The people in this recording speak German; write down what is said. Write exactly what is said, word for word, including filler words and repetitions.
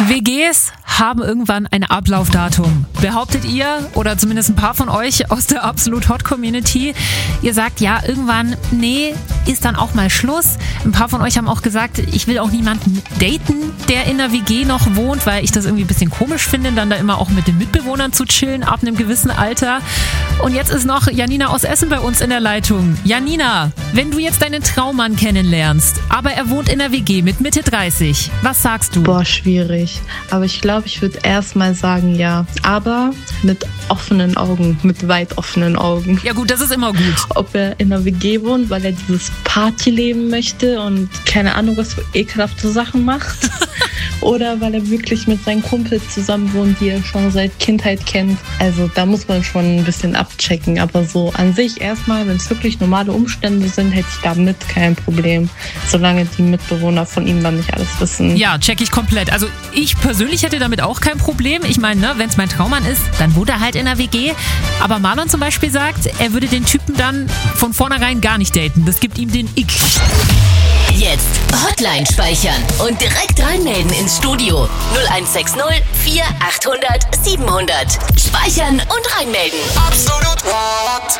W Gs haben irgendwann ein Ablaufdatum. Behauptet ihr, oder zumindest ein paar von euch aus der Absolut Hot Community, ihr sagt, ja, irgendwann, nee, ist dann auch mal Schluss. Ein paar von euch haben auch gesagt, ich will auch niemanden daten, der in der W G noch wohnt, weil ich das irgendwie ein bisschen komisch finde, dann da immer auch mit den Mitbewohnern zu chillen ab einem gewissen Alter. Und jetzt ist noch Janina aus Essen bei uns in der Leitung. Janina, wenn du jetzt deinen Traummann kennenlernst, aber er wohnt in der W G mit Mitte dreißig, was sagst du? Boah, schwierig. Aber ich glaube, ich würde erstmal sagen, ja. Aber mit offenen Augen, mit weit offenen Augen. Ja gut, das ist immer gut. Ob er in der W G wohnt, weil er dieses Partyleben möchte und keine Ahnung, was für ekelhafte Sachen macht. Oder weil er wirklich mit seinen Kumpels zusammen wohnt, die er schon seit Kindheit kennt. Also da muss man schon ein bisschen abchecken. Aber so an sich erstmal, wenn es wirklich normale Umstände sind, hätte ich damit kein Problem. Solange die Mitbewohner von ihm dann nicht alles wissen. Ja, check ich komplett. Also ich persönlich hätte damit auch kein Problem. Ich meine, ne, wenn es mein Traummann ist, dann wohnt er halt in der W G. Aber Marlon zum Beispiel sagt, er würde den Typen dann von vornherein gar nicht daten. Das gibt ihm den Ick. Jetzt Hotline speichern und direkt reinmelden ins Studio. null eins sechs null vier achthundert siebenhundert. Speichern und reinmelden. Absolut Hot.